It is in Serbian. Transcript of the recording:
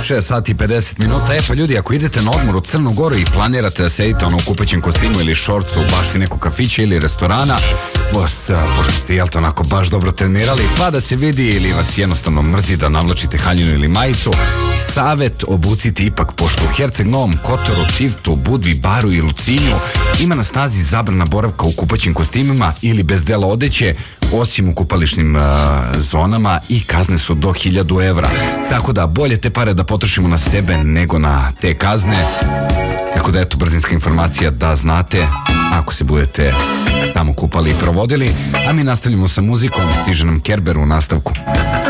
6 sati i 50 minuta. Pa ljudi, ako idete na odmor u Crnu Goru i planirate da sedite u kupaćem kostimu ili šorcu u bašti nekog kafića ili restorana, pošto ste jel to onako baš dobro trenirali, pa da se vidi ili vas jednostavno mrzi da navlačite haljinu ili majicu, savet, obucite ipak, pošto u Herceg Novom, Kotoru, Tivtu, Budvi, Baru i Lucinju ima na snazi zabrana boravka u kupaćim kostimima ili bez dela odeće, osim u kupališnim zonama, i kazne su do 1000 evra. Tako da bolje te pare da potrošimo na sebe nego na te kazne. Tako da eto, brzinska informacija da znate ako se budete tamo kupali i provodili. A mi nastavljamo sa muzikom, stiže nam Kerber u nastavku.